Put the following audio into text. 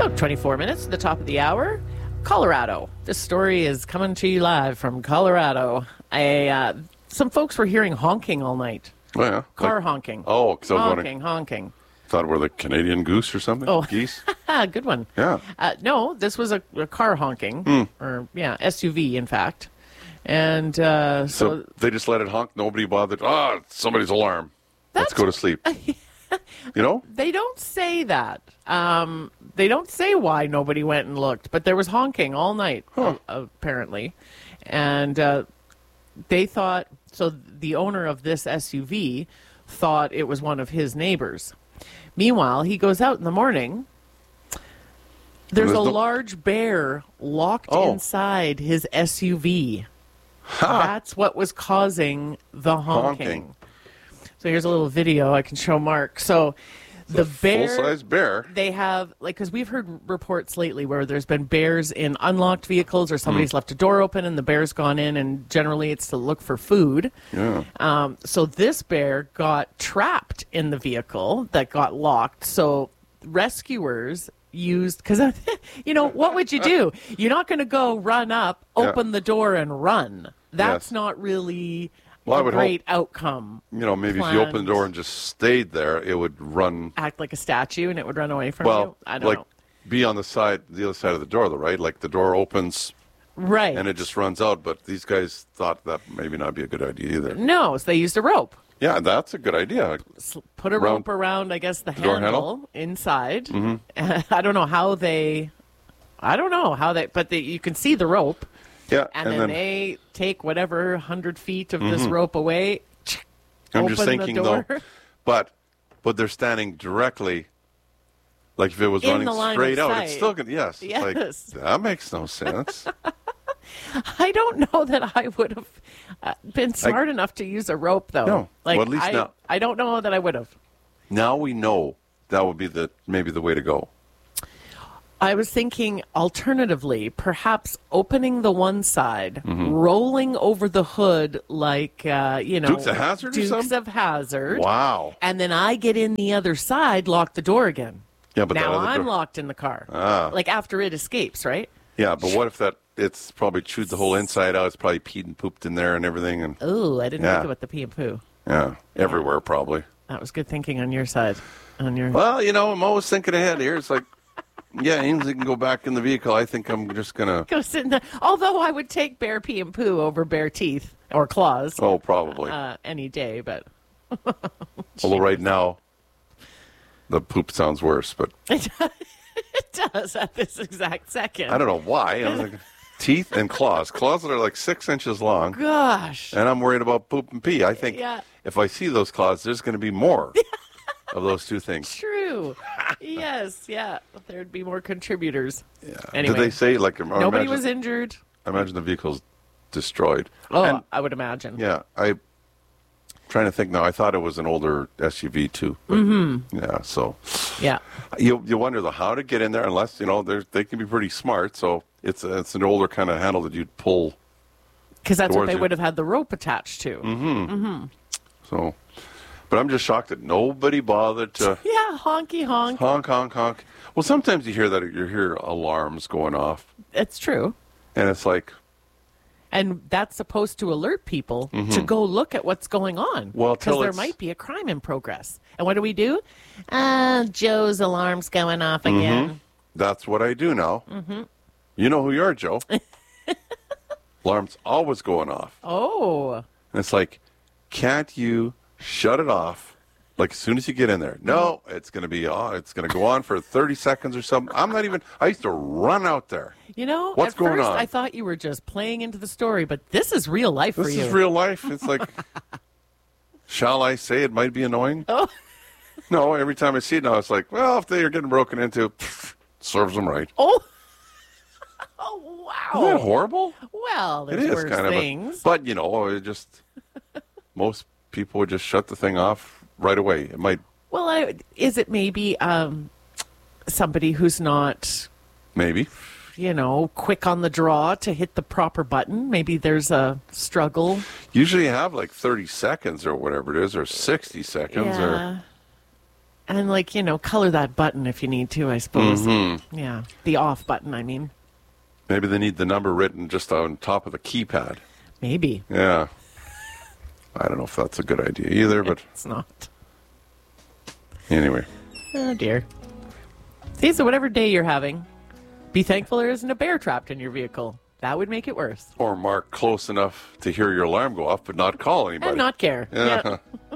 About 24 minutes to the top of the hour. Colorado. This story is coming to you live from Colorado. Some folks were hearing honking all night. Oh, yeah. Car honking. Oh, because I was wondering. Honking. Thought it were the Canadian goose or something? Oh. Geese? Good one. Yeah. No, this was a car honking. SUV, in fact. And so they just let it honk. Nobody bothered. It's somebody's alarm. Let's go to sleep. You know? They don't say that. They don't say why nobody went and looked, but there was honking all night, apparently. And they thought, so the owner of this SUV thought it was one of his neighbors. Meanwhile, he goes out in the morning. There's a large bear locked inside his SUV. That's what was causing the honking. So here's a little video I can show Mark. So the bear, full-size bear. They have, because we've heard reports lately where there's been bears in unlocked vehicles or somebody's left a door open and the bear's gone in, and generally it's to look for food. Yeah. So this bear got trapped in the vehicle that got locked. So rescuers used, because, what would you do? You're not going to go run up, open the door and run. That's not really a great outcome. Maybe if you opened the door and just stayed there, it would run. Act like a statue and it would run away from you? I don't know. Be on the other side of the door, though, right? Like the door opens. Right. And it just runs out. But these guys thought that maybe not be a good idea either. No, so they used a rope. Yeah, that's a good idea. Put a rope around, I guess, the handle inside. Mm-hmm. I don't know how they, but you can see the rope. Yeah. And then they take whatever 100 feet of this rope away. I'm just thinking, though, but they're standing directly, like if it was running straight out, it's still good. Yes. It's like, that makes no sense. I don't know that I would have been smart enough to use a rope, though. No. At least now. I don't know that I would have. Now we know that would be maybe the way to go. I was thinking, alternatively, perhaps opening the one side, rolling over the hood like, Dukes of Hazzard or something? Dukes of Hazzard. Wow. And then I get in the other side, lock the door again. Yeah, but now I'm locked in the car. Like after it escapes, right? Yeah, but what if it's probably chewed the whole inside out. It's probably peed and pooped in there and everything. And oh, I didn't think about the pee and poo. Yeah, everywhere probably. That was good thinking on your side. Well, I'm always thinking ahead here. It's like, Ainsley can go back in the vehicle. I think I'm just going to go sit in the. Although I would take bear pee and poo over bear teeth or claws. Oh, probably. Any day, but. Although right now, the poop sounds worse, but. It does at this exact second. I don't know why. I'm thinking teeth and claws. Claws that are like 6 inches long. Gosh. And I'm worried about poop and pee. I think if I see those claws, there's going to be more of those two things. True. Yes, yeah. There'd be more contributors. Yeah. Anyway, did they say nobody was injured? I imagine the vehicle's destroyed. Oh, I would imagine. Yeah, I'm trying to think now. I thought it was an older SUV too. But yeah, so you wonder though how to get in there unless they can be pretty smart. So it's an older kind of handle that you'd pull. Because that's what they would have had the rope attached to. So. But I'm just shocked that nobody bothered to... Yeah, honky honk. Honk, honk, honk. Well, sometimes you hear alarms going off. It's true. And it's like... And that's supposed to alert people to go look at what's going on. Well, because there might be a crime in progress. And what do? Joe's alarm's going off again. That's what I do now. You know who you are, Joe. Alarm's always going off. Oh. And it's like, can't you... shut it off, like as soon as you get in there. No, it's going to go on for 30 seconds or something. I used to run out there. What's going on? I thought you were just playing into the story, but this is real life for you. This is real life. It's like, shall I say it might be annoying? Oh. No, every time I see it now, it's like, well, if they are getting broken into, serves them right. Oh. Oh, wow. Isn't that horrible? Well, there's worse things. But, it just, most people would just shut the thing off right away. It might. Well, is it maybe somebody who's not maybe quick on the draw to hit the proper button? Maybe there's a struggle. Usually you have like 30 seconds or whatever it is, or 60 seconds, or And, like, color that button if you need to, I suppose. Mm-hmm. Yeah. The off button, I mean. Maybe they need the number written just on top of the keypad. Maybe. Yeah. I don't know if that's a good idea either, but... It's not. Anyway. Oh, dear. See, so whatever day you're having, be thankful there isn't a bear trapped in your vehicle. That would make it worse. Or mark close enough to hear your alarm go off, but not call anybody. And not care. Yeah. Yeah.